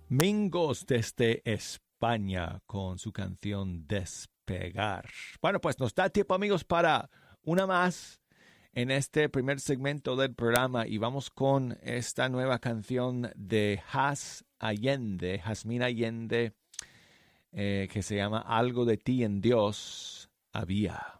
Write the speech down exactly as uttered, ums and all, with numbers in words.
Mingos desde España con su canción Despegar. Bueno, pues nos da tiempo, amigos, para una más en este primer segmento del programa y vamos con esta nueva canción de Has Allende, Jazmín Allende, eh, que se llama Algo de ti en Dios había.